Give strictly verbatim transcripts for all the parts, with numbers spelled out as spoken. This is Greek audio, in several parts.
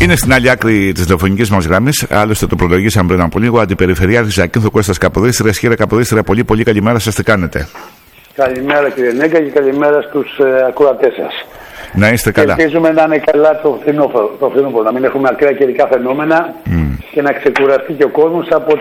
Είναι στην άλλη άκρη της τηλεφωνικής μας γραμμής. Άλλωστε το προλογίσαμε πριν από λίγο. Αντιπεριφερειάρχης Ζακύνθου Κώστας Καποδίστρια. Κύριε Καποδίστρια, πολύ πολύ καλημέρα σας. Τι κάνετε? Καλημέρα κύριε Νέγκα και καλημέρα στους ε, ακροατές σας. Να είστε καλά. Ελπίζουμε να είναι καλά το φθινόπωρο, το φθινόπωρο, να μην έχουμε ακραία καιρικά φαινόμενα mm. και να ξεκουραστεί και ο κόσμος από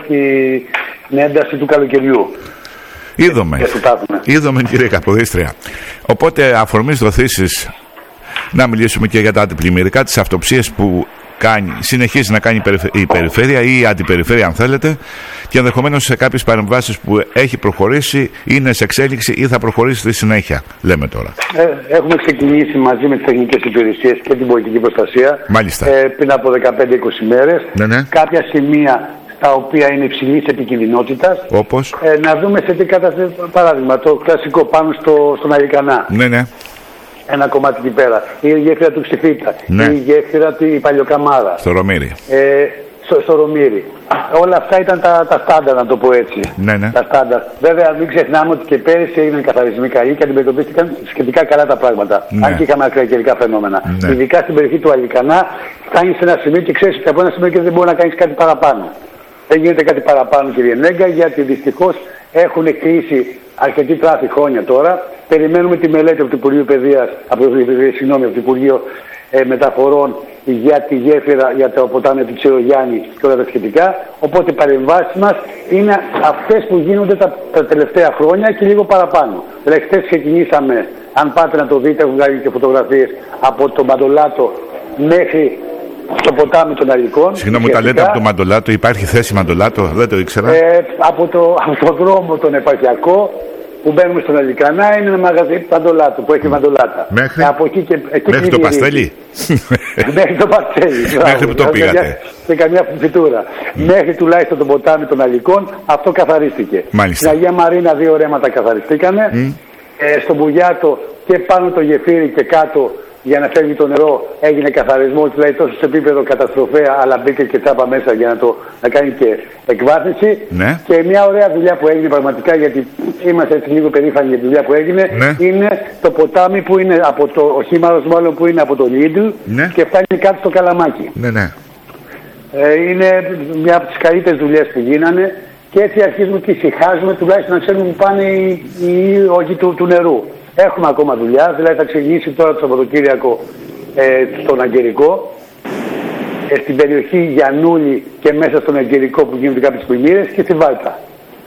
την ένταση του καλοκαιριού. Είδαμε, είδαμε κύριε Καποδίστρια. Οπότε αφορμής δοθήσεις να μιλήσουμε και για τα αντιπλημμυρικά, τις αυτοψίες που κάνει, συνεχίζει να κάνει η περιφέρεια ή η αντιπεριφέρεια αν θέλετε, και ενδεχομένως σε κάποιες παρεμβάσεις που έχει προχωρήσει, είναι σε εξέλιξη ή θα προχωρήσει στη συνέχεια, λέμε τώρα. Ε, έχουμε ξεκινήσει μαζί με τις τεχνικές υπηρεσίες και την πολιτική προστασία. Μάλιστα. Ε, πριν από δεκαπέντε είκοσι μέρες. Ναι, ναι. Κάποια σημεία τα οποία είναι υψηλής επικινδυνότητας. Όπως? Ε, να δούμε σε τι κατάσταση. Παράδειγμα, το κλασικό πάνω στο, στον Αλικανά. Ναι, ναι. Ένα κομμάτι εκεί πέρα. Η γέφυρα του Ξηφίτα. Ναι. Η γέφυρα του Παλιοκαμάρα. Στο Ρωμήρι. Ε, στο, στο Ρωμήρι. Όλα αυτά ήταν τα, τα στάνταρ, να το πω έτσι. Ναι, ναι. Τα στάνταρ. Βέβαια, μην ξεχνάμε ότι και πέρυσι έγιναν καθαρισμοί καλοί και αντιμετωπίστηκαν σχετικά καλά τα πράγματα. Ναι. Αν και είχαμε ακραία καιρικά φαινόμενα. Ναι. Ειδικά στην περιοχή του Αλικανά, φτάνει σε ένα σημείο και ξέρει ότι από ένα σημείο και δεν μπορεί να κάνει κάτι παραπάνω. Δεν γίνεται κάτι παραπάνω, κύριε Νέγκα, γιατί δυστυχώς έχουν κλείσει αρκετοί τράφοι χρόνια τώρα. Περιμένουμε τη μελέτη από το Υπουργείο Παιδείας, από το, συγγνώμη, από το Υπουργείο ε, Μεταφορών για τη γέφυρα, για το ποτάμι του Τσιρογιάννη και όλα τα σχετικά. Οπότε οι παρεμβάσεις μας είναι αυτές που γίνονται τα, τα τελευταία χρόνια και λίγο παραπάνω. Δηλαδή, χθες ξεκινήσαμε, αν πάτε να το δείτε, έχουν βγάλει και φωτογραφίες από το Μαντολάτο μέχρι στο ποτάμι των Αλικών. Συγγνώμη, μου τα λέτε από το Μαντολάτο, υπάρχει θέση Μαντολάτο, δεν το ήξερα. Ε, από, το, από το δρόμο τον επαρχιακό που μπαίνουμε στον Αλικανά είναι ένα μαγαζί Μαντολάτο που έχει μαντολάτα. Μέχρι, ε, από εκεί και, εκεί μέχρι το Παστέλι. Μέχρι το Παστέλι. Μέχρι που το πήγατε. Σε καμιά φυτούρα. Mm. Μέχρι τουλάχιστον το ποτάμι των Αλικών αυτό καθαρίστηκε. Μάλιστα. Στην Αγία Μαρίνα δύο ρέματα καθαριστήκανε. Mm. Ε, στον Μπουγιάτο και πάνω το γεφύρι και κάτω, για να φεύγει το νερό, έγινε καθαρισμό, δηλαδή τόσο σε επίπεδο καταστροφέα, αλλά μπήκε και τσάπα μέσα για να, το, να κάνει και εκβάθυνση. Ναι. Και μια ωραία δουλειά που έγινε πραγματικά, γιατί είμαστε έτσι λίγο περήφανοι για τη δουλειά που έγινε, ναι. είναι το ποτάμι που είναι από το οχήματος, μάλλον που είναι από το Lidl, ναι. και φτάνει κάτω στο Καλαμάκι. Ναι, ναι. Ε, είναι μια από τις καλύτερες δουλειές που γίνανε και έτσι αρχίζουμε και ησυχάζουμε, τουλάχιστον να ξέρουμε που πάνε οι, οι όγκοι του, του νερού. Έχουμε ακόμα δουλειά, δηλαδή θα ξεκινήσει τώρα το Σαββατοκύριακο ε, στον Αγγερικό, ε, στην περιοχή Γιαννούλη και μέσα στον Αγγερικό που γίνονται κάποιες πλημμύρες και στη Βάλτα.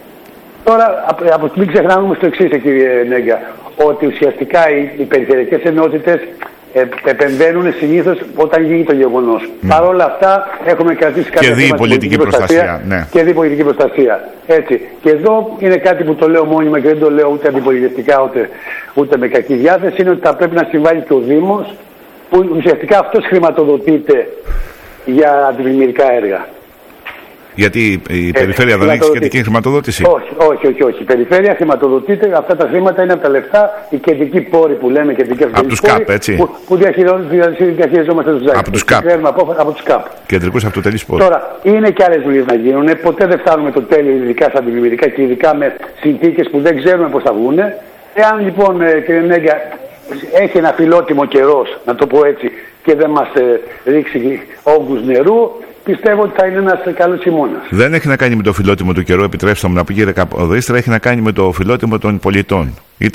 Τώρα, από, από μην ξεχνάμε όμως το εξής, κύριε Νέγκα, ότι ουσιαστικά οι, οι περιφερειακές ενότητες ε, επεμβαίνουν συνήθως όταν γίνει το γεγονός. Mm. Παρ' όλα αυτά έχουμε κρατήσει κάποια και δει πολιτική προστασία. προστασία ναι. Και δει πολιτική προστασία. Έτσι. Και εδώ είναι κάτι που το λέω μόνιμα και δεν το λέω ούτε αντιπολιτευτικά ούτε, ούτε με κακή διάθεση, είναι ότι θα πρέπει να συμβάλλει και ο Δήμος, που ουσιαστικά αυτός χρηματοδοτείται για αντιπλημμυρικά έργα. Γιατί η ε, περιφέρεια δεν έχει σχετική χρηματοδότηση. Όχι, όχι, όχι, όχι. Η περιφέρεια χρηματοδοτείται, αυτά τα χρήματα είναι από τα λεφτά, οι κεντρικοί πόροι που λέμε, κεντρικοί από τους ΚΑΠ, έτσι. Που, που διαχειριζόμαστε τους ζάκες. Από τους ΚΑΠ. Από τους ΚΑΠ. Κεντρικούς αυτοτελείς πόρους. Τώρα, είναι και άλλες δουλειές να γίνουν. Ποτέ δεν φτάνουμε το τέλειο, ειδικά στα αντιπλημμυρικά και ειδικά με συνθήκες που δεν ξέρουμε πώς θα βγουν. Εάν λοιπόν, κύριε Νέγκα, έχει ένα φιλότιμο καιρός, να το πω έτσι, και δεν μας ε, ρίξει όγκους νερού, πιστεύω ότι θα είναι ένας καλός χειμώνας. Δεν έχει να κάνει με το φιλότιμο του καιρού, επιτρέψτε μου να πω, κύριε Καποδίστρια, έχει να κάνει με το φιλότιμο των πολιτών. Είτε...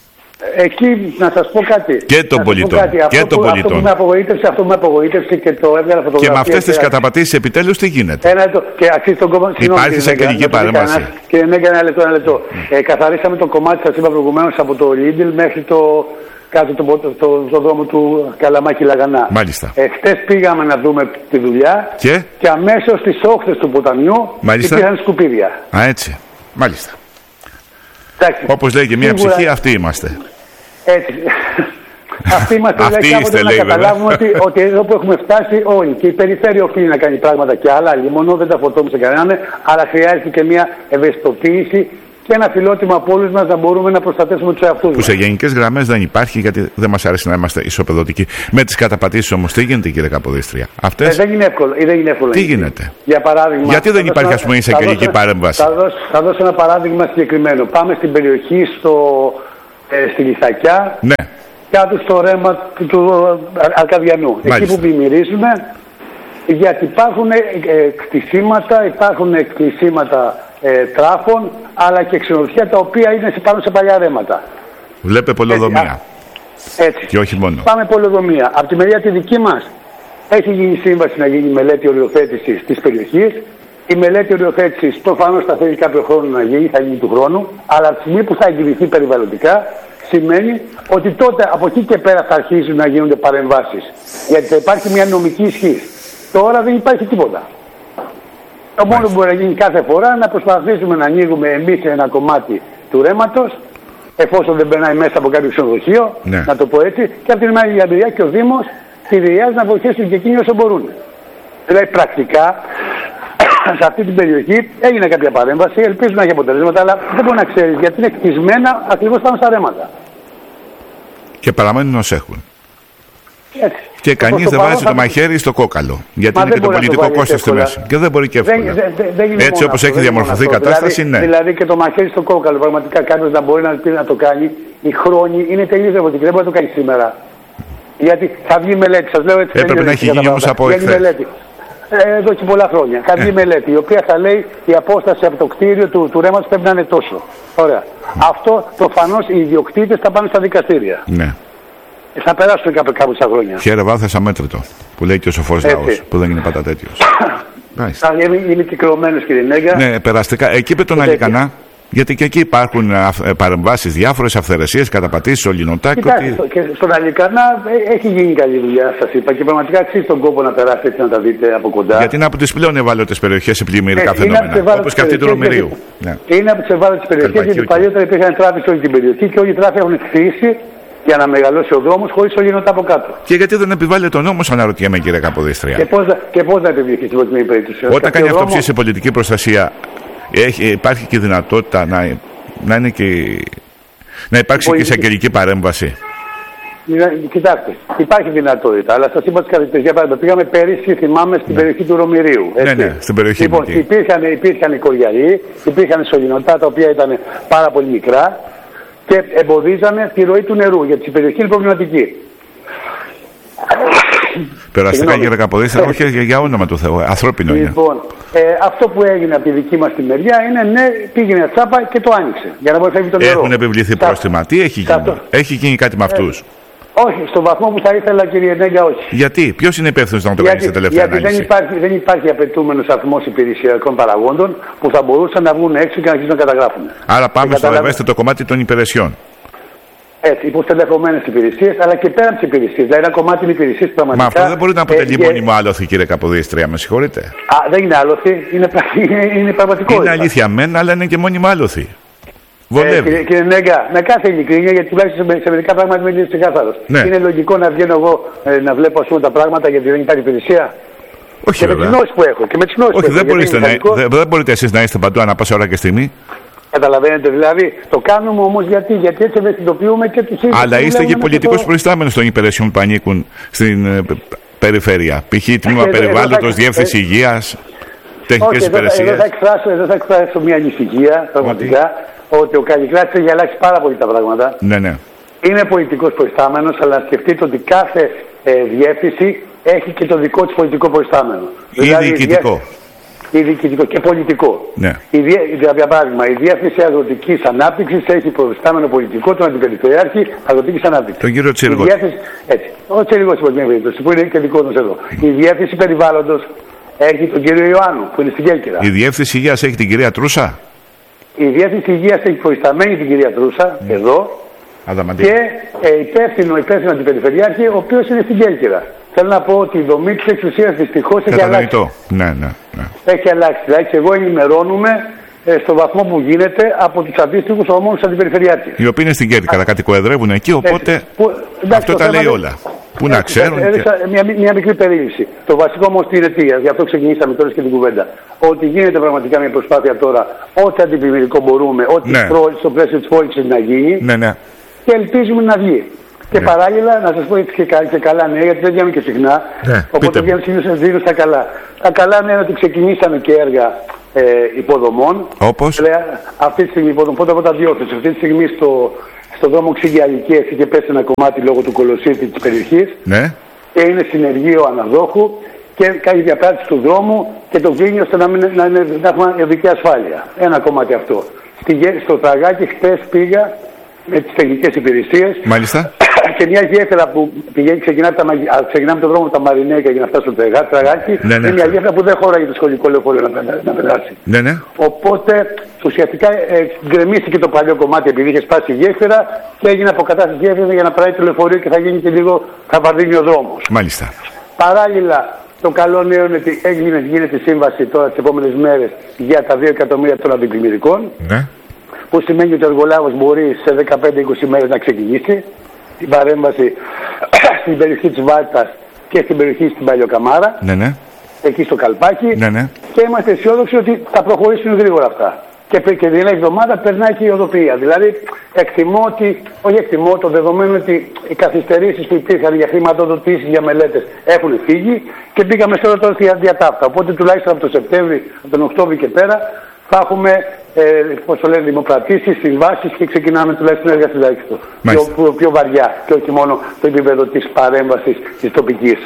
Εκεί να σας πω κάτι. Και των πολιτών. Κάτι. Και αυτό, των που, πολιτών. Αυτό που με απογοήτευσε, αυτό που με απογοήτευσε και το έβγαλα φωτογραφία. Και με αυτές τις καταπατήσεις επιτέλους τι γίνεται. Ένα λεπτό. Και αξίζει τον κομμάτι. Υπάρχει σε κλινική παρέμβαση. Και ναι, ένα λεπτό, ένα λεπτό. Mm. Ε, καθαρίσαμε το κομμάτι, σας είπα προηγουμένως, από το Lidl μέχρι το. Κάτω το, το, το, το δρόμο του Καλαμάκι Λαγανά. Μάλιστα. Ε, χτες πήγαμε να δούμε τη δουλειά και, και αμέσως στις όχθες του ποταμιού υπήρχαν σκουπίδια. Α, έτσι. Μάλιστα. Εντάξει. Όπως λέει και μια σίγουρα... ψυχή, αυτοί είμαστε. Έτσι. Αυτοί είμαστε, αυτοί δηλαδή, είστε, να λέει, καταλάβουμε ότι, ότι εδώ που έχουμε φτάσει όλοι και η περιφέρεια οφείλει να κάνει πράγματα και άλλα, μόνο δεν τα φορτώνουμε σε κανέναν, αλλά χρειάζεται και μια ευαισθητοποίηση και ένα φιλότιμο από όλους μας να μπορούμε να προστατεύσουμε τους εαυτούς μας. Που σε γενικές γραμμές δεν υπάρχει, γιατί δεν μας αρέσει να είμαστε ισοπεδωτικοί. Με τις καταπατήσεις όμως, τι γίνεται, κύριε Καποδίστρια? Αυτές... Ε, δεν είναι εύκολο. Δεν είναι εύκολο. Τι γίνεται? Για παράδειγμα, γιατί δεν υπάρχει, ας πούμε, εισαγγελική παρέμβαση? Θα δώσω, θα δώσω ένα παράδειγμα συγκεκριμένο. Πάμε στην περιοχή στο, ε, στη Λιθακιά, ναι. κάτω στο ρέμα του, του Αρκαδιανού. Μάλιστα. Εκεί που πλημμυρίζουμε, Γιατί υπάρχουν ε, κτισίματα, υπάρχουν κτισίματα ε, τράφων, αλλά και ξενοδοχεία τα οποία είναι πάνω σε παλιά ρέματα. Βλέπε πολεοδομία. Έτσι. Και όχι μόνο. Πάμε πολεοδομία. Από τη μεριά τη δική μας έχει γίνει σύμβαση να γίνει μελέτη οριοθέτησης της περιοχής. Η μελέτη οριοθέτησης προφανώς θα θέλει κάποιο χρόνο να γίνει, θα γίνει του χρόνου, αλλά από τη στιγμή που θα εγκριθεί περιβαλλοντικά, σημαίνει ότι τότε από εκεί και πέρα θα αρχίσουν να γίνονται παρεμβάσεις. Γιατί θα υπάρχει μια νομική ισχύ. Τώρα δεν υπάρχει τίποτα. Το μόνο που μπορεί να γίνει κάθε φορά να προσπαθήσουμε να ανοίγουμε εμείς ένα κομμάτι του ρέματος, εφόσον δεν περνάει μέσα από κάποιο ξενοδοχείο, ναι. να το πω έτσι, και από την άλλη μεριά και ο Δήμος σχεδιάζει να βοηθήσουν και εκείνοι όσο μπορούν. Δηλαδή πρακτικά σε αυτή την περιοχή έγινε κάποια παρέμβαση, ελπίζουν να έχει αποτελέσματα, αλλά δεν μπορεί να ξέρει γιατί είναι χτισμένα ακριβώς πάνω στα ρέματα. Και παραμένουν ως έχουν. Έτσι. Και κανείς δεν βάζει το μαχαίρι στο κόκαλο. Γιατί είναι και το πολιτικό κόστος στη μέση. Και δεν μπορεί και εύκολα. Δεν, δεν, δεν Έτσι όπως έχει διαμορφωθεί η κατάσταση, δηλαδή, ναι. Δηλαδή και το μαχαίρι στο κόκαλο, πραγματικά κάποιος να μπορεί να, να το κάνει. Οι χρόνοι είναι τελείως διαφορετικοί. Δεν μπορεί να το κάνει σήμερα. Γιατί θα βγει μελέτη, σας λέω έτσι. Έπρεπε να έχει γίνει όμως από εχθές. Εδώ και πολλά χρόνια. Θα βγει μελέτη, η οποία θα λέει η απόσταση από το κτίριο του, του ρέματος πρέπει να είναι τόσο. Ωραία. Αυτό προφανώς οι ιδιοκτήτες θα πάνε στα δικαστήρια. Ναι. Θα περάσουν κάπου, κάπου στα χρόνια. Χαίρε βάθος αμέτρητο, που λέει και ο σοφός λαός, που δεν είναι πάντα τέτοιος. Είναι κυκλωμένος, κύριε Νέγκα. Ναι, περαστικά. Εκεί είπε τον Αλικανά, γιατί και εκεί υπάρχουν παρεμβάσεις, διάφορες αυθαιρεσίες, καταπατήσεις, ολινοτά. Κοιτάξτε, ότι... και στον Αλικανά έχει γίνει καλή δουλειά, σας είπα, και πραγματικά αξίζει τον κόπο να περάσετε έτσι να τα δείτε από κοντά. Γιατί είναι από τις πλέον ευάλωτες περιοχές σε πλημμυρικά φαινόμενα, όπως και αυτή του Ρωμηρίου. Ναι. Είναι από τις ευάλωτες περιοχές, γιατί παλιότερα υπήρχαν τράφοι σε όλη την περιοχή και όλοι οι τράφοι έχουν χτίσει για να μεγαλώσει ο δρόμος χωρίς ολινοτά από κάτω. Και γιατί δεν επιβάλλεται ο νόμος, αναρωτιέμαι, κύριε Καποδίστρια. Και πώς, και πώς να επιβληθεί στην προκειμένη περίπτωση. Όταν κάνει αυτοψία δρόμο... σε πολιτική προστασία, έχει, υπάρχει και δυνατότητα να, να, είναι και, να υπάρξει Πολυ... και εισαγγελική παρέμβαση. Κοιτάξτε, υπάρχει δυνατότητα, αλλά σας είπα τις καθηγητές. Για παράδειγμα, πήγαμε πέρυσι, θυμάμαι, στην ναι. περιοχή του Ρωμηρίου. Ναι, ναι, στην περιοχή λοιπόν, υπήρχαν, υπήρχαν οι κοριαλοί, υπήρχαν σωληνοτά τα οποία ήταν πάρα πολύ μικρά και εμποδίζανε τη ροή του νερού, γιατί η περιοχή είναι προβληματική. Περαστικά, κύριε Καποδίστρια, όχι για, για όνομα του Θεού, ανθρώπινο είναι. Λοιπόν, ε, αυτό που έγινε από τη δική μας τη μεριά είναι ναι, πήγαινε τσάπα και το άνοιξε. Για να μπορεί να φεύγει το νερό. Έχουν επιβληθεί πρόστιμα. Τι έχει γίνει, αυτό... έχει γίνει κάτι με αυτούς. Ε, όχι, στον βαθμό που θα ήθελα, κύριε Νέγκα, όχι. Γιατί, ποιος είναι υπεύθυνος να το κάνει σε τελευταία γιατί ανάλυση. Γιατί δεν υπάρχει, δεν υπάρχει απαιτούμενος αριθμός υπηρεσιακών παραγόντων που θα μπορούσαν να βγουν έξω και να αρχίσουν να καταγράφουν. Άρα πάμε στο ευαίσθητο κομμάτι των υπηρεσιών. Έτσι, υποστελεχωμένες υπηρεσίες, αλλά και πέρα από τις υπηρεσίες. Δηλαδή, ένα κομμάτι είναι υπηρεσίες πραγματικά. Μα αυτό δεν μπορεί να αποτελεί ε, μόνιμο άλοθη, κύριε Καποδίστρια, με συγχωρείτε. Α, δεν είναι άλοθη, είναι, είναι, είναι πραγματικότητα. Είναι αλήθεια μεν, αλλά είναι και μόνιμο άλοθη. Βολεύει. Ε, κύριε, κύριε Νέγκα, με κάθε ειλικρίνεια, γιατί τουλάχιστον σε μερικά πράγματα δεν είναι ξεκάθαρο. Ναι. Είναι λογικό να βγαίνω εγώ ε, να βλέπω ας πούμε, τα πράγματα γιατί δεν υπάρχει υπηρεσία. Όχι, και με τις γνώσεις που έχω. Και με τις γνώσεις Όχι, που δεν, έχω, μπορείτε να, δεν, δεν μπορείτε εσείς να είστε παντού ανά πάσα ώρα και στιγμή. Καταλαβαίνετε, δηλαδή το κάνουμε όμως γιατί, γιατί έτσι ευαισθητοποιούμε και τους ίδιους. Αλλά είστε και πολιτικός το... προϊστάμενος των υπηρεσιών που ανήκουν στην ε, περιφέρεια. Π.χ. τμήμα περιβάλλοντος, διεύθυνση υγείας, τεχνικές υπηρεσίες. Εδώ θα εκφράσω, εδώ θα εκφράσω μια ανησυχία πραγματικά ότι, ότι ο Καλλικλάτης έχει αλλάξει πάρα πολύ τα πράγματα. Ναι, ναι. Είναι πολιτικός προϊστάμενος, αλλά σκεφτείτε ότι κάθε ε, διεύθυνση έχει και το δικό της πολιτικό προϊστάμενο. Ή δηλαδή, διοικητικό. Ή διοικητικό και πολιτικό. Ναι. Η, για παράδειγμα, η Διεύθυνση Αγροτικής Ανάπτυξης έχει προϊστάμενο πολιτικό τον Αντιπεριφερειάρχη Αγροτικής Ανάπτυξης. Τον κύριο Τσίργο. Έτσι. Ο Τσίργος που είναι και δικό μας εδώ. Η Διεύθυνση Περιβάλλοντος έχει τον κύριο Ιωάννου που είναι στην Κέρκυρα. Η Διεύθυνση Υγείας έχει την κυρία Τρούσα. Η Διεύθυνση Υγείας έχει προϊσταμένη την κυρία Τρούσα mm. εδώ. Αδαμαντή. Και ε, υπεύθυνο, υπεύθυνο Αντιπεριφερειάρχη, ο οποίος είναι στην Κέρκυρα. Θέλω να πω ότι η δομή της εξουσίας δυστυχώς έχει αλλάξει. Ναι, ναι, ναι. Έχει αλλάξει. Δηλαδή και εγώ ενημερώνουμε ε, στο βαθμό που γίνεται από τους αντίστοιχους ομόνους αντιπεριφερειάρχες. Οι οποίοι είναι στην Κέρκυρα, κατοικοεδρεύουν εκεί, οπότε που, εντάξει, αυτό τα λέει είναι... όλα. Πού να ξέρουν. Έδωσα και... μια, μια μικρή περίληψη. Το βασικό όμως τι είναι τι, γι' αυτό ξεκινήσαμε τώρα και την κουβέντα. Ότι γίνεται πραγματικά μια προσπάθεια τώρα, ό,τι αντιπλημμυρικό μπορούμε, ό,τι ναι. στο πλαίσιο της πόλης να γίνει. Ναι, ναι. Και ελπίζουμε να βγει. Και ναι. παράλληλα, να σας πω έτσι και, και καλά νέα, γιατί δεν βγαίνουμε και συχνά. Ναι, οπότε βγαίνουμε συνήθως στα καλά. Τα καλά νέα είναι ότι ξεκινήσαμε και έργα ε, υποδομών. Όπως? Λέει, αυτή τη στιγμή υποδομών, πρώτα από τα διόρθωση. Αυτή τη στιγμή στο, στο δρόμο Ξυγιαλική έχει και πέσει ένα κομμάτι λόγω του κολοσσίτη της περιοχής. Ναι. Και είναι συνεργείο αναδόχου. και κάνει διαπράτηση του δρόμου και το κλείνει ώστε να, μην, να, να έχουμε οδική ασφάλεια. Ένα κομμάτι αυτό. Στη, στο Τραγάκι χτες πήγα με τις τεχνικές υπηρεσίες. Μάλιστα. Και μια γέφυρα που πηγαίνει, ξεκινά τα, ξεκινάμε τον δρόμο από τα Μαρινέκα για να φτάσει στο Τραγάκι. Ναι, ναι. Είναι μια γέφυρα που δεν χωράει το σχολικό λεωφορείο να, να, να περάσει. Ναι, ναι. Οπότε ουσιαστικά ε, γκρεμίστηκε το παλιό κομμάτι επειδή είχε σπάσει η γέφυρα και έγινε αποκατάσταση γέφυρα για να περάσει το λεωφορείο και θα γίνει και λίγο, θα βαρύνει ο δρόμος. Μάλιστα. Παράλληλα, το καλό νέο είναι ότι έγινε, γίνεται σύμβαση τώρα τις επόμενες μέρες για τα δύο εκατομμύρια των αντιπλημμυρικών. Ναι. Που σημαίνει ότι ο εργολάβος μπορεί σε δεκαπέντε είκοσι μέρες να ξεκινήσει την παρέμβαση στην περιοχή της Βάρτας και στην περιοχή στην Παλιοκαμάρα. Ναι, ναι. Εκεί στο Καλπάκι. Ναι, ναι. Και είμαστε αισιόδοξοι ότι θα προχωρήσουν γρήγορα αυτά. Και, και την άλλη εβδομάδα περνάει και η οδοποιία. Δηλαδή, εκτιμώ ότι, όχι εκτιμώ, το δεδομένο ότι οι καθυστερήσεις που υπήρχαν για χρηματοδοτήσεις, για μελέτες έχουν φύγει και πήγαμε σε όλο το διατάφτα. Οπότε τουλάχιστον από τον Σεπτέμβρη, από τον Οκτώβρη και πέρα, θα έχουμε ε, πώς το λένε, δημοπρατήσεις, συμβάσεις και ξεκινάμε τουλάχιστον έργα συντάξεων. Πιο, πιο, πιο βαριά και όχι μόνο το επίπεδο της παρέμβασης της τοπικής.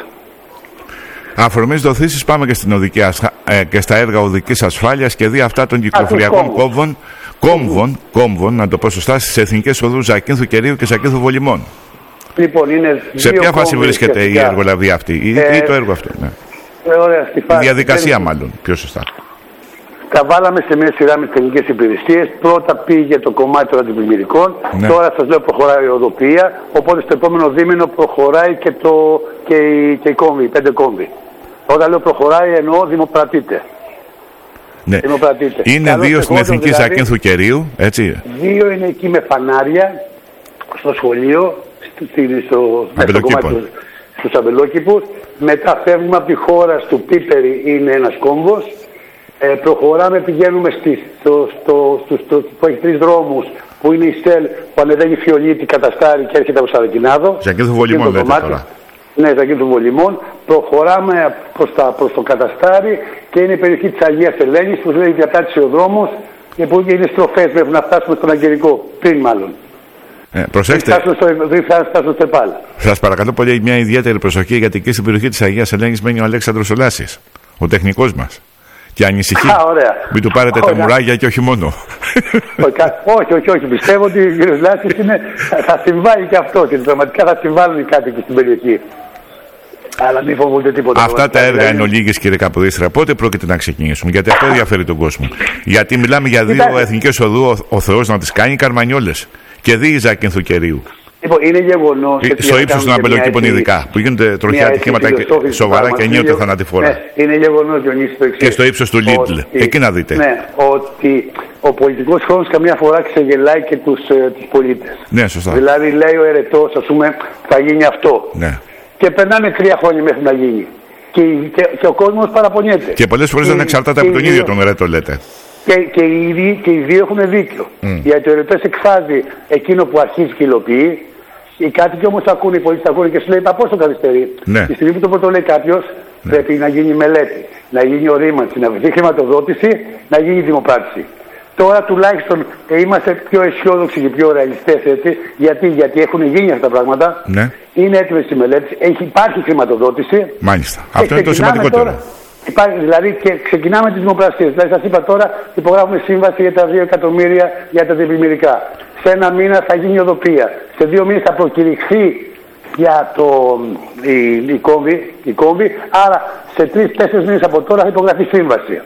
Αφορμής δοθήσεις, πάμε και, στην οδική ασχα... ε, και στα έργα οδικής ασφάλειας και δει αυτά των κυκλοφοριακών κόμβων, κόμβων, κόμβων, να το πω σωστά, στις εθνικές οδούς Ζακίνθου Κερίου και Ζακίνθου Βολημών. Λοιπόν, είναι σε ποια φάση βρίσκεται η εργολαβία αυτή ή, ε, ή το έργο αυτό? Ναι. Ε, ωραία, στη φάση, η διαδικασία δεν... μάλλον, πιο σωστά. Τα βάλαμε σε μια σειρά με τις τεχνικές υπηρεσίες. Πρώτα πήγε το κομμάτι των αντιπλημμυρικών. Ναι. Τώρα σας λέω προχωράει η οδοποιία. Οπότε στο επόμενο δίμηνο προχωράει και, το, και, η, και η κόμβη, η πέντε κόμβη. Όταν λέω προχωράει εννοώ δημοπρατείται. Ναι. δημοπρατείται. Είναι Καλώς δύο στην Εθνική δηλαδή, Ζακίνθου Κερίου, έτσι. Δύο είναι εκεί με φανάρια στο σχολείο, στο, στο, στο κομμάτι στους αμπελόκηπους. Μετά φεύγουμε από τη χώρα του Πίπερη, είναι ένας κόμβος. Ε, προχωράμε, πηγαίνουμε στις, στο, στο, στο, στο, που έχει τρεις δρόμους που είναι η ΣΕΛ που ανεβαίνει Φιολίτη, Καταστάρι και έρχεται από Σαρακινάδο. Ζακίνθου Βολημών λέτε τώρα. Ναι, Ζακίνθου Βολημών. Προχωράμε προς, τα, προς το Καταστάρι και είναι η περιοχή της Αγίας Ελένης που λέει διαπράττει ο δρόμος και που είναι στροφές μέχρι να φτάσουμε στον Αγγελικό, πριν μάλλον. Ε, προσέξτε. Σας παρακαλώ πολύ μια ιδιαίτερη προσοχή γιατί εκεί στην περιοχή της Αγίας Ελένης μένει ο Αλέξανδρος Ολάσης, ο τεχνικός μας. Και ανησυχεί. Α, ωραία. Μην του πάρετε ωραία. τα μουράγια και όχι μόνο. όχι, όχι, όχι. Πιστεύω ότι ο κ. Λάσης θα συμβάλλει και αυτό και πραγματικά θα συμβάλλουν οι κάτοικοι στην περιοχή. Αλλά μην φοβούνται τίποτα. Αυτά τα έργα είναι ολίγες, κύριε Καποδίστρα. Πότε πρόκειται να ξεκινήσουν? Γιατί αυτό ενδιαφέρει τον κόσμο. Γιατί μιλάμε για δύο εθνικές οδού, ο, ο Θεός να τις κάνει καρμανιόλες. Και δει η Ζακίνθου Κερίου. Λοιπόν, είναι γεγονός. Στο ύψος των αμπελοκήπων, ειδικά. Που γίνονται τροχιά ατυχήματα σοβαρά και ενίοτε θανατηφόρα. Ναι, είναι γεγονός, Διονύση, το εξής. Και στο ύψος του Λίτλ. Εκεί να δείτε. Ναι, ότι ο πολιτικός χρόνος καμιά φορά ξεγελάει και τους ε, πολίτες. Ναι, σωστά. Δηλαδή, λέει ο ερετός, ας πούμε, θα γίνει αυτό. Ναι. Και περνάνε τρία χρόνια μέχρι να γίνει. Και, και, και ο κόσμος παραπονιέται. Και πολλές φορές δεν εξαρτάται από τον ίδιο τον ερετό, λέτε. Και, και, οι δύο, και οι δύο έχουν δίκιο. Mm. Γιατί ο ερετός εκφράζει εκείνο που αρχίζει και υλοποιεί. Οι κάτοικοι όμως θα ακούνε, οι πολίτες θα ακούνε και σου λέει πώς το καθυστερεί. Ναι. Τη στιγμή που το πρώτο λέει κάποιος, ναι. πρέπει να γίνει μελέτη, να γίνει ορίμανση, να βρεθεί χρηματοδότηση, να γίνει δημοπράτηση. Τώρα τουλάχιστον ε, είμαστε πιο αισιόδοξοι και πιο ρεαλιστές, έτσι. Γιατί, γιατί έχουν γίνει αυτά τα πράγματα. Ναι. Είναι έτοιμες οι μελέτες, έχει, υπάρχει χρηματοδότηση. Μάλιστα. Αυτό είναι το σημαντικότερο. Τώρα, υπάρχει, δηλαδή και ξεκινάμε τις δημοπρασίες. Δηλαδή σας είπα τώρα υπογράφουμε σύμβαση για τα δύο εκατομμύρια για τα διπλημμυρικά. Σε ένα μήνα θα γίνει οδοποιία. Σε δύο μήνες θα προκηρυχθεί για το, η, η, κόμβη, η κόμβη. Άρα σε τρεις-τέσσερις μήνες από τώρα θα υπογραφεί σύμβαση.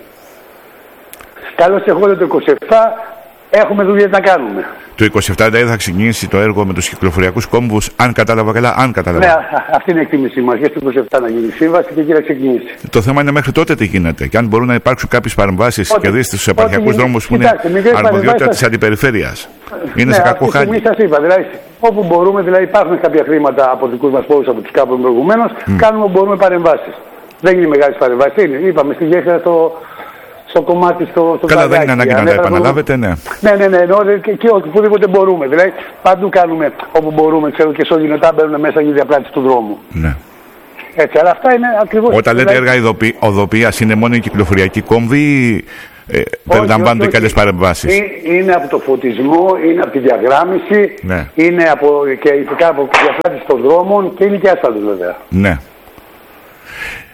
Καλώς εγώ το είκοσι επτά έχουμε δουλειές να κάνουμε. Το είκοσι επτά δηλαδή θα ξεκινήσει το έργο με τους κυκλοφοριακούς κόμβους, αν κατάλαβα καλά, αν κατάλαβα. Ναι, αυτή είναι η εκτίμησή μας. Για το είκοσι επτά να γίνει σύμβαση και εκεί να ξεκινήσει. Το θέμα είναι μέχρι τότε τι γίνεται. Και αν μπορούν να υπάρξουν κάποιες παρεμβάσεις και δει στους επαρχιακούς δρόμους που είναι αρμοδιότητα της αντιπεριφέρειας. Είναι ναι, σε κακό χάρη. Ναι, σας είπα, δηλαδή όπου μπορούμε, δηλαδή υπάρχουν κάποια χρήματα από δικούς μας πόρους, από τους κάπου προηγουμένως, mm. κάνουμε μπορούμε παρεμβάσεις. Δεν είναι μεγάλες παρεμβάσεις. Είπαμε στη γέφυρα στο. Στο κομμάτι στο, στο Καλά, τραγάκι. Δεν είναι ανάγκη να τα επαναλάβετε, ναι. Ναι, ναι, ναι, ναι και, και οπουδήποτε μπορούμε. Δηλαδή, παντού κάνουμε όπου μπορούμε, ξέρω και σε Οδυνοτά μπαίνουν μέσα για διαπράτηση του δρόμου. Ναι. Έτσι, αλλά αυτά είναι ακριβώς. Όταν λέτε δηλαδή, έργα οδοποιίας, είναι μόνο η κυκλοφοριακή κόμβη ή ε, περιλαμβάνονται και άλλες παρεμβάσεις? Είναι από το φωτισμό, είναι από τη διαγράμμιση, ναι. είναι από, και ειδικά από τη διαπράτηση των δρόμων και είναι και άσφαλτος βέβαια. Ναι.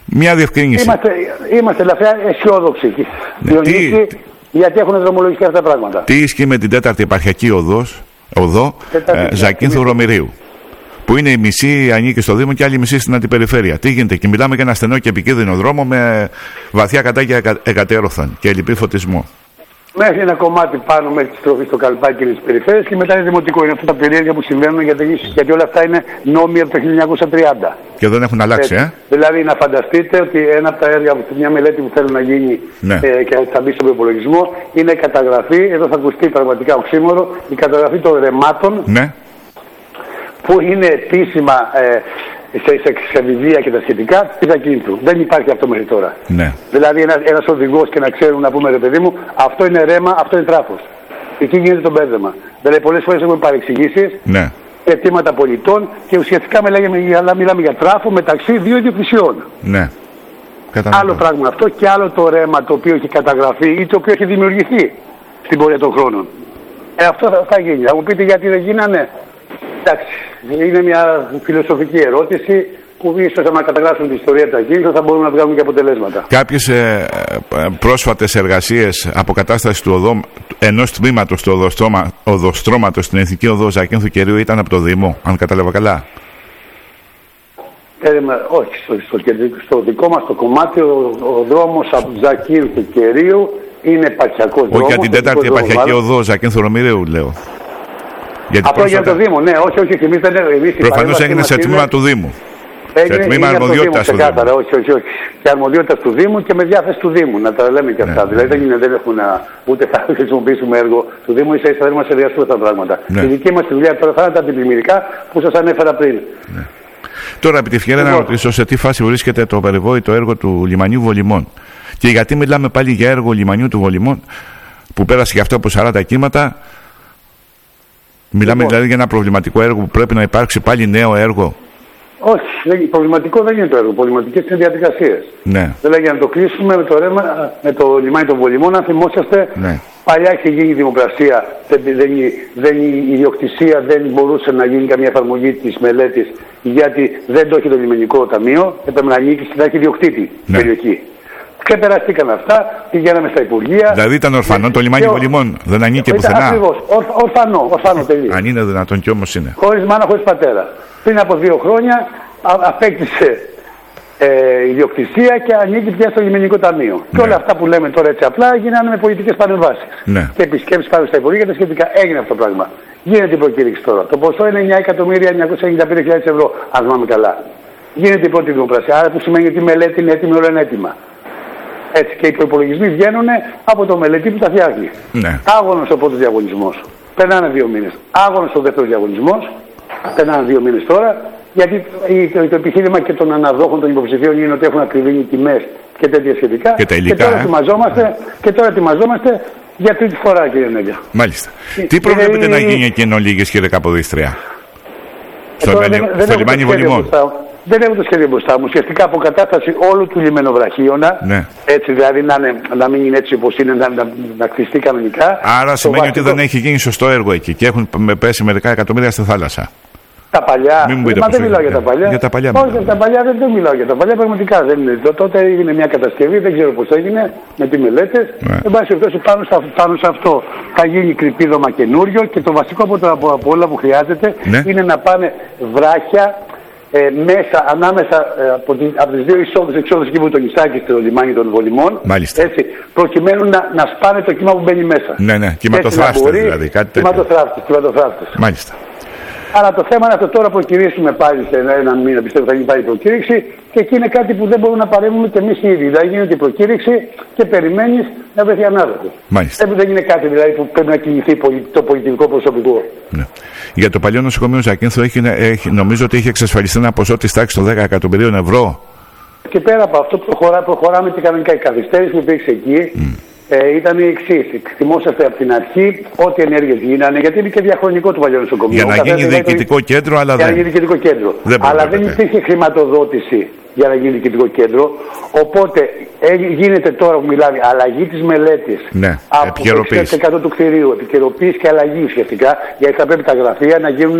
Μια διευκρίνηση. Είμαστε, είμαστε ελαφριά αισιόδοξοι. Ναι. Τι... Γιατί έχουν δρομολογηθεί αυτά τα πράγματα. Τι ισχύει με την τέταρτη επαρχιακή οδός, οδό ε, Ζακίνθου Ρωμηρίου, που είναι η μισή ανήκει στο Δήμο και άλλη μισή στην αντιπεριφέρεια. Τι γίνεται? Και μιλάμε για ένα στενό και επικίνδυνο δρόμο με βαθιά κατάγια εκατέρωθεν και ελλειπή φωτισμό. Μέχρι ένα κομμάτι πάνω μέχρι τη στροφή στο Καλπάκι της περιφέρειας και μετά είναι δημοτικό. Είναι αυτά τα περίεργα που συμβαίνουν γιατί, γιατί όλα αυτά είναι νόμοι από το χίλια εννιακόσια τριάντα. Και δεν έχουν αλλάξει, Έτσι. ε. Δηλαδή να φανταστείτε ότι ένα από τα έργα, μια μελέτη που θέλουν να γίνει ναι. ε, και θα μπει στον προπολογισμό είναι η καταγραφή, εδώ θα ακουστεί πραγματικά οξύμορο, η καταγραφή των ρεμάτων ναι. που είναι επίσημα ε, σε, σε, σε βιβλία και τα σχετικά τη Ζακίνθου. Δεν υπάρχει αυτό μέχρι τώρα. Ναι. Δηλαδή ένα ένας οδηγός και να ξέρουν να πούμε ρε παιδί μου, αυτό είναι ρέμα, αυτό είναι τράφος. Εκεί γίνεται το μπέρδεμα. Δηλαδή πολλές φορές έχουμε παρεξηγήσεις, ναι. αιτήματα πολιτών και ουσιαστικά μιλάμε, μιλάμε για τράφο μεταξύ δύο ιδιοκτησιών. Ναι. Άλλο πράγμα αυτό και άλλο το ρέμα το οποίο έχει καταγραφεί ή το οποίο έχει δημιουργηθεί στην πορεία των χρόνων. Ε, αυτό θα, θα γίνει. Θα μου πείτε γιατί δεν γίνανε. Εντάξει, είναι μια φιλοσοφική ερώτηση που ίσως άμα καταγράψουν την ιστορία του Ακίνθου θα μπορούμε να βγάλουμε και αποτελέσματα. Κάποιες ε, ε, πρόσφατες εργασίες αποκατάστασης του οδό, ενός τμήματος του οδοστρώμα, οδοστρώματος στην Εθνική Οδό Ζακίνθου Κερίου ήταν από το Δήμο, αν κατάλαβα καλά. Ε, όχι, στο, στο, στο δικό μας το κομμάτι ο, ο δρόμος από Ζακίνθου Κερίου είναι επαρχιακός δρόμος. Όχι για την τέταρτη επαρχιακή οδό Ζακίνθου Ρωμηρίου λέω. Γιατί αυτό πρόσφατα... για το Δήμο, ναι, όχι, όχι, εμείς δεν έχουμε. Προφανώς έγινε σε τμήμα του Δήμου. Έγινε, σε τμήμα αρμοδιότητας του Δήμου. Όχι, όχι, όχι. Και αρμοδιότητας του Δήμου και με διάθεση του Δήμου, να τα λέμε και αυτά. Ναι, δηλαδή ναι. δεν, δεν έχουν ούτε θα χρησιμοποιήσουμε έργο του Δήμου, ίσα ίσα δεν μας συνδυαστούν αυτά τα πράγματα. Ναι. Η δική μας δουλειά τώρα θα είναι τα αντιπλημμυρικά που σας ανέφερα πριν. Ναι. Τώρα, επί τη ευκαιρία να ρωτήσω σε τι φάση βρίσκεται το περιβόητο έργο του λιμανιού Βολημών. Και γιατί μιλάμε πάλι για έργο λιμανιού του Βολημών, που πέρασε και αυτό από σαράντα κύματα. Μιλάμε λοιπόν. δηλαδή για ένα προβληματικό έργο που πρέπει να υπάρξει πάλι νέο έργο. Όχι, προβληματικό δεν είναι το έργο. Προβληματικές είναι διαδικασίες. Ναι. Δηλαδή για να το κλείσουμε με το, ρέμα, με το λιμάνι των Βολημών, αν θυμόσαστε, ναι. παλιά είχε γίνει δημοπρασία. Δεν, δεν, δεν, η ιδιοκτησία δεν μπορούσε να γίνει καμία εφαρμογή της μελέτης γιατί δεν το έχει το λιμενικό ταμείο. Έπρεπε να ανήκει στην έχει ιδιοκτήτη ναι. περιοχή. Ξεπεραστήκαν αυτά, πηγαίναμε στα Υπουργεία. Δηλαδή ήταν ορφανό και... το λιμάνι και... Βολημών, δεν ανήκε πουθενά. Ακριβώς, Ορ, ορφανό, ορφανό τελείως. Αν είναι δυνατόν κι όμως είναι. Χωρίς μάνα, χωρίς πατέρα. Πριν από δύο χρόνια α, απέκτησε ε, ιδιοκτησία και ανήκει πια στο λιμενικό ταμείο. Ναι. Και όλα αυτά που λέμε τώρα έτσι απλά γίνανε με πολιτικές παρεμβάσεις. Ναι. Και επισκέψεις πάνω στα Υπουργεία και τα σχετικά. Έγινε αυτό το πράγμα. Γίνεται η προκήρυξη τώρα. Το ποσό είναι εννιά εκατομμύρια εννιακόσιες ενενήντα πέντε χιλιάδες ευρώ, αν θυμάμαι καλά. Γίνεται η πρώτη δημοπρασία. Άρα που σημαίνει ότι η μελέτη είναι έτοιμη, όλα είναι έτοιμα. Έτσι και οι προϋπολογισμοί βγαίνουν από το μελετή που τα φτιάχνει. Ναι. Άγωνος ο πρώτος διαγωνισμός. Περνάνε δύο μήνες. Άγωνος ο δεύτερος διαγωνισμός. Περνάνε δύο μήνες τώρα. Γιατί το, το επιχείρημα και των αναδόχων των υποψηφίων είναι ότι έχουν ακριβήνει τιμές και τέτοια σχετικά. Και, τα υλικά, και, τώρα, ε? ετοιμαζόμαστε, και τώρα ετοιμαζόμαστε για τρίτη φορά, κύριε Νέγια. Μάλιστα. Και, Τι προβλέπετε και, να γίνει εκείνο λίγες, κύριε Καποδίστρια, στο, ε, δεν, δεν στο λιμάνι Βολημών? Δεν έχω το σχέδιο μπροστά μου. Ουσιαστικά αποκατάσταση όλου του λιμενοβραχίωνα. Ναι. Έτσι δηλαδή να, είναι, να μην είναι έτσι όπως είναι, να, να, να κτιστεί κανονικά. Άρα σημαίνει βασικό... ότι δεν έχει γίνει σωστό έργο εκεί και έχουν πέσει μερικά εκατομμύρια στη θάλασσα. Τα παλιά. Μην μου πείτε Μα δεν μιλάω για τα παλιά. Για τα παλιά Όχι, για τα παλιά δεν, δεν μιλάω για τα παλιά. Πραγματικά δεν είναι. Τότε έγινε μια κατασκευή, δεν ξέρω πώς έγινε, με τι μελέτες. Ναι. Εν πάση περιπτώσει πάνω, πάνω σε αυτό θα γίνει κρυπίδωμα καινούριο και το βασικό από, το, από, από όλα που χρειάζεται ναι. είναι να πάνε βράχια. Ε, μέσα, ανάμεσα ε, από, τη, από τις δύο εισόδους εξόδους εκεί που το νησάκι στο λιμάνι των Βολημών. Μάλιστα. Έτσι, προκειμένου να, να σπάνε το κύμα που μπαίνει μέσα. Ναι, ναι, κυματοθράφτες δηλαδή. Κάτι κυματοθράφτες, κυματοθράφτες. Μάλιστα. Αλλά το θέμα είναι αυτό, τώρα προκυρήσουμε πάλι σε ένα μήνα, πιστεύω θα γίνει πάλι προκήρυξη και εκεί είναι κάτι που δεν μπορούμε να παρέμβουμε και εμείς οι ίδιοι. Δηλαδή γίνεται η προκήρυξη και περιμένεις να βρεθεί ανάδοχος. Μάλιστα. Δεν είναι κάτι δηλαδή που πρέπει να κινηθεί το πολιτικό προσωπικό. Ναι. Για το παλιό νοσοκομείο Ζακίνθου έχει, έχει, νομίζω ότι έχει εξασφαλιστεί ένα ποσό της τάξης των δέκα εκατομμυρίων ευρώ. Και πέρα από αυτό προχωρά, προχωράμε και κανονικά. Η καθυστέρηση που υπήρξε εκεί mm. ε, ήταν η εξής. Θυμόσαστε από την αρχή ό,τι ενέργειες γίνανε, γιατί είναι και διαχρονικό το παλιό νοσοκομείο. Για να γίνει διοικητικό το... κέντρο, αλλά για δεν. Να γίνει διοικητικό κέντρο. Δεν αλλά δεν υπήρχε χρηματοδότηση για να γίνει διοικητικό κέντρο. Οπότε ε, γίνεται τώρα που μιλάμε αλλαγή της μελέτης ναι, από το εξήντα τοις εκατό του κτηρίου, επικαιροποίηση και αλλαγή ουσιαστικά, γιατί θα πρέπει τα γραφεία να γίνουν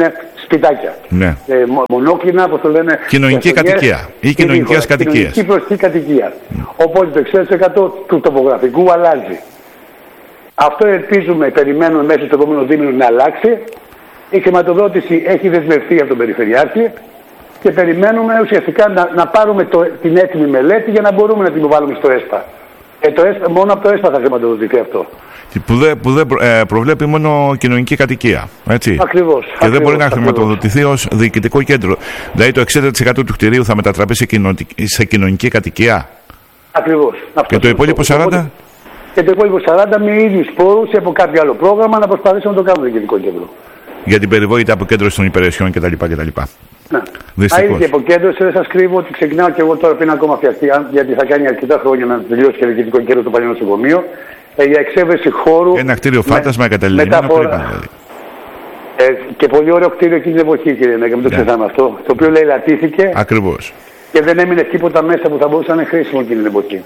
σπιτάκια. Ναι. Ε, μονόκλινα, όπως το λένε. Κοινωνική κατοικία ή κοινωνικές κατοικίες. Κοινωνική προστική κατοικία. Mm. Οπότε το εξήντα τοις εκατό του τοπογραφικού αλλάζει. Αυτό ελπίζουμε, περιμένουμε μέσα στο επόμενο δίμηνο να αλλάξει. Η χρηματοδότηση έχει δεσμευτεί από τον Περιφερειάρχη και περιμένουμε ουσιαστικά να, να πάρουμε το, την έτοιμη μελέτη για να μπορούμε να την υποβάλουμε στο ΕΣΠΑ. Ε, το ΕΣΠΑ, μόνο από το ΕΣΠΑ θα χρηματοδοτηθεί αυτό. Που δεν που δε, ε, προβλέπει μόνο κοινωνική κατοικία. Έτσι. Ακριβώς. Και ακριβώς, δεν μπορεί να ακριβώς. χρηματοδοτηθεί ως διοικητικό κέντρο. Δηλαδή το εξήντα τοις εκατό του κτηρίου θα μετατραπεί σε, κοινο, σε κοινωνική κατοικία. Ακριβώς. Και το υπόλοιπο σαράντα τοις εκατό. Και το υπόλοιπο σαράντα τοις εκατό με ίδιους πόρους ή από κάποιο άλλο πρόγραμμα να προσπαθήσουμε να το κάνουμε διοικητικό κέντρο. Για την περιβόητη αποκέντρωση των υπηρεσιών κτλ. Ναι. Δυστυχώς. Άρα η αποκέντρωση δεν σας κρύβω ότι ξεκινάω και εγώ τώρα πριν ακόμα φτιαχτεί, γιατί θα κάνει αρκετά χρόνια να τελειώσει και διοικητικό κέντρο το παλιό νοσοκομείο, ε, για εξέβρεση χώρου. Ένα κτίριο φάντασμα εγκαταλειμμένο δηλαδή. Ε, και πολύ ωραίο κτίριο εκείνη την εποχή, κύριε Νέγκα, μην το ξεχνάμε αυτό. Το οποίο λαιλατήθηκε. Ακριβώς. Και δεν έμεινε τίποτα μέσα που θα μπορούσε να είναι χρήσιμο εκείνη την εποχή.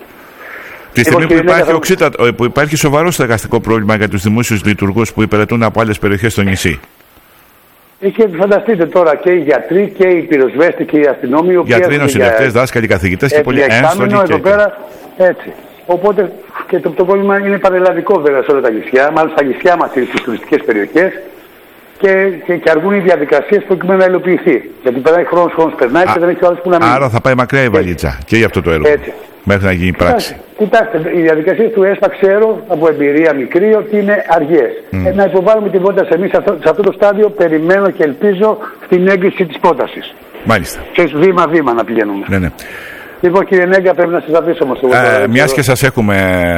Τη στιγμή που υπάρχει, οξύτα, που υπάρχει σοβαρό στεγαστικό πρόβλημα για τους δημόσιους λειτουργούς που υπηρετούν από άλλες περιοχές στο νησί. Και φανταστείτε τώρα και οι γιατροί και οι πυροσβέστες και οι αστυνόμοι. Γιατροί, νοσηλευτές, δάσκαλοι, καθηγητές και πολλοί ένστολοι. Εδώ πέρα έτσι. Οπότε και το, το πρόβλημα είναι πανελλαδικό βέβαια σε όλα τα νησιά, μάλλον στα νησιά μας στις τουριστικές περιοχές. Και, και, και αργούν οι διαδικασίες προκειμένου να υλοποιηθεί. Γιατί περνάει χρόνος, χρόνος περνάει και δεν έχει άλλος που να μείνει. Άρα θα πάει μακριά η βαλίτσα και για αυτό το έργο. Έτσι. Μέχρι να γίνει πράξη. Κοιτάξτε, κοιτάξτε, οι διαδικασίες του ΕΣΠΑ ξέρω από εμπειρία μικρή ότι είναι αργές. Mm. Ε, να υποβάλουμε την πρόταση εμείς σε αυτό, σε αυτό το στάδιο, περιμένω και ελπίζω στην έγκριση της πρότασης. Μάλιστα. Και βήμα-βήμα να πηγαίνουμε. Ναι, ναι. Λοιπόν, κύριε Νέγκα, πρέπει να σας αφήσω όμως. Ε, μιας και σας έχουμε.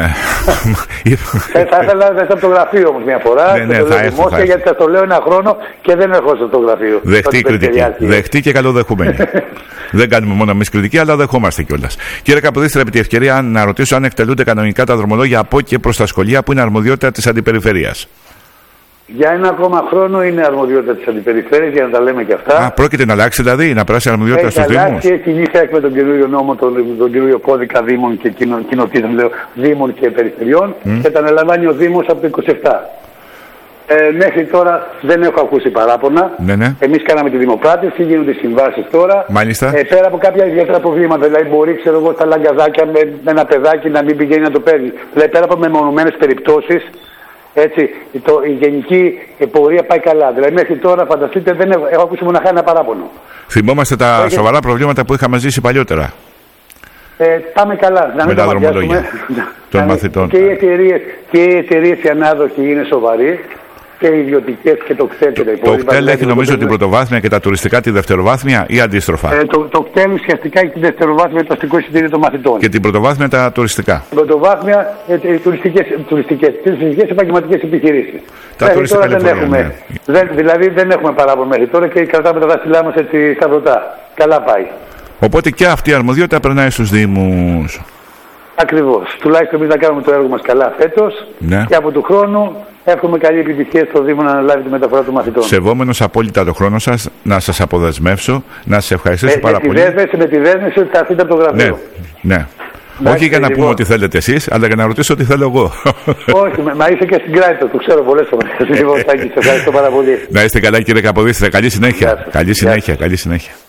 ε, θα ήθελα να έρθω από το γραφείο όμως μια φορά. Ναι, ναι, το θα έρθω, δημόσια, θα γιατί σας το λέω ένα χρόνο και δεν έχω στο γραφείο. Δεχτεί κριτική. Δεχτεί και καλοδεχούμενη. Δεν κάνουμε μόνο εμείς κριτική, αλλά δεχόμαστε κιόλας. Κύριε Καποδίστρια, επί τη ευκαιρία να ρωτήσω αν εκτελούνται κανονικά τα δρομολόγια από και προς τα σχολεία που είναι αρμοδιότητα της Αντιπεριφέρειας. Για ένα ακόμα χρόνο είναι αρμοδιότητα της Αντιπεριφέρειας, για να τα λέμε και αυτά. Α, πρόκειται να αλλάξει δηλαδή, να περάσει αρμοδιότητα στους Δήμους. Έχει αλλάξει, έχει γίνει με τον καινούριο νόμο, τον, τον καινούριο κώδικα Δήμων και κοινοτήτων, λέω, Δήμων και Περιφερειών mm. και τα αναλαμβάνει ο Δήμος από το είκοσι επτά. Ε, μέχρι τώρα δεν έχω ακούσει παράπονα. Ναι, ναι. Εμείς κάναμε τη δημοπράτηση, γίνονται οι συμβάσεις τώρα. Μάλιστα. Ε, πέρα από κάποια ιδιαίτερα προβλήματα, δηλαδή μπορεί ξέρω εγώ στα λαγκαδάκια με, με ένα παιδάκι να μην πηγαίνει να το παίρνει. Δηλαδή πέρα από μεμονωμένες περιπτώσεις. Έτσι, το, η γενική πορεία πάει καλά. Δηλαδή μέχρι τώρα, φανταστείτε, δεν έχω, έχω ακούσει μοναχά ένα παράπονο. Θυμόμαστε τα Έχει... σοβαρά προβλήματα που είχαμε ζήσει παλιότερα. Ε, πάμε καλά. Να με τα δρομολόγια των μαθητών. Και οι εταιρείες, και οι εταιρείες οι ανάδοχοι είναι σοβαροί. Και οι ιδιωτικές και το κτέλ και τα υπόλοιπα. Το κτέλ έχει νομίζω την πρωτοβάθμια και τα τουριστικά τη δευτεροβάθμια ή αντίστροφα. Ε, το, το κτέλ ουσιαστικά έχει τη δευτεροβάθμια το αστικό εισιτήριο των μαθητών. Και την πρωτοβάθμια τα τουριστικά. Την πρωτοβάθμια ε, οι τουριστικές, τουριστικές, τουριστικές επαγγελματικές επιχειρήσεις. Τα μέχρι τουριστικά τώρα δεν έχουμε, ναι. δεν, δηλαδή δεν έχουμε παράπονο μέχρι τώρα και κρατάμε τα δάχτυλά μας έτσι σταυρωτά. Καλά πάει. Οπότε και αυτή η αρμοδιότητα περνάει στους Δήμους. Ακριβώς. Τουλάχιστον εμείς να κάνουμε το έργο μας καλά φέτος ναι. και από του χρόνου εύχομαι καλή επιτυχία στο Δήμο να αναλάβει τη μεταφορά των μαθητών. Σεβόμενος απόλυτα το χρόνο σας, να σας αποδεσμεύσω, να σας ευχαριστήσω με, πάρα με πολύ. Τη δέσμευση, με τη δέσμευση ότι θα έρθετε από το γραφείο. Ναι, ναι. Μάλιστα, όχι για να πούμε ό,τι θέλετε εσείς, αλλά για να ρωτήσω τι θέλω εγώ. Όχι, μα είσαι και στην Κράτητο, το ξέρω πολλές φορές. Λοιπόν, Τάκη, σας ευχαριστώ πάρα πολύ. Να είστε καλά κύριε Καποδίστρια, καλή συνέχεια. Καλή συνέχεια, καλή συνέχεια.